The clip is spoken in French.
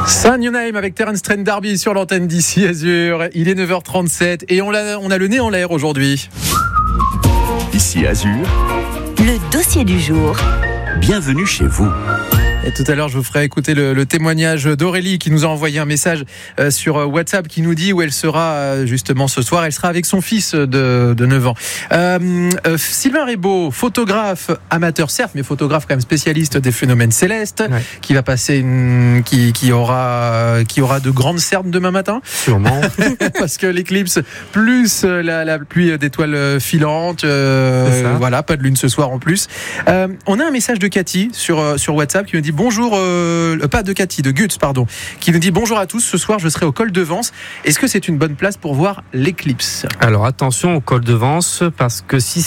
Sun Your Name avec Terence Trent D'Arby sur l'antenne d'Ici Azur. Il est 9h37 et on a le nez en l'air aujourd'hui. Ici Azur, le dossier du jour. Bienvenue chez vous. Et tout à l'heure, je vous ferai écouter le témoignage d'Aurélie qui nous a envoyé un message sur WhatsApp qui nous dit où elle sera justement ce soir. Elle sera avec son fils de 9 ans. Sylvain Rebaud, photographe amateur certes, mais photographe quand même spécialiste des phénomènes célestes, ouais. Qui va passer qui aura de grandes cernes demain matin. Sûrement. Parce que l'éclipse plus la pluie d'étoiles filantes, voilà, pas de lune ce soir en plus. On a un message de Cathy sur WhatsApp qui nous dit bonjour, pas de Cathy, de Guts, pardon, qui nous dit bonjour à tous, ce soir je serai au col de Vence. Est-ce que c'est une bonne place pour voir l'éclipse ? Alors attention au col de Vence, parce que si